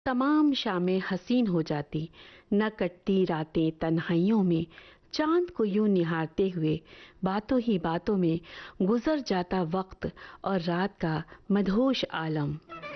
तमाम शामें हसीन हो जाती, न कटती रातें तन्हाइयों में। चांद को यूं निहारते हुए बातों ही बातों में गुजर जाता वक्त और रात का मदहोश आलम।